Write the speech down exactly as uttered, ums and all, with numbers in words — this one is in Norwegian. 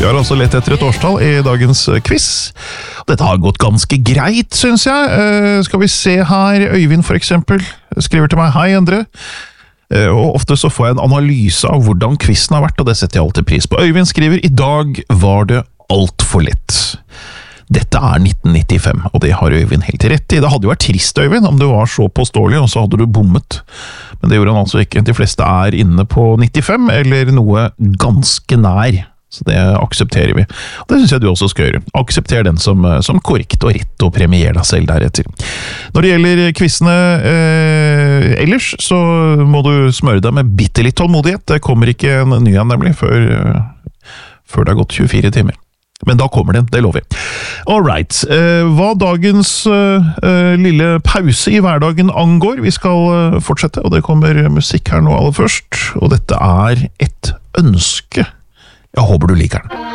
Vi har altså lett etter et årstall i dagens quiz. Dette har gått ganske greit, synes jeg. Uh, skal vi se her, Øyvind for eksempel skriver til meg, hei Endre. Uh, og ofte så får jeg en analyse av hvordan quizen har vært, og det setter jeg alltid pris på. Øyvind skriver, i dag var det alt for lett. Dette er nitten nittifem, og det har Øyvind helt rett i. Det hadde jo vært trist, Øyvind, om du var så påståelig, og så hadde du bommet. Men det gjorde han altså ikke. De fleste er inne på nittifem, eller noe ganske nær. Så det aksepterer vi. Det synes jeg du også skal gjøre. Aksepter den som, som korrekt og rett, og premier deg selv deretter. Når det gjelder quizene eh, ellers, så må du smøre deg med bitte litt tålmodighet. Det kommer ikke en ny en nemlig, før, før det har gått tjuefire timer. Men da kommer den, det lover jeg. Alright, eh, hva dagens eh, lille pause i hverdagen angår, vi skal eh, fortsette, og det kommer musikk her nå aller først, og dette er et ønske. Jeg håper du liker den.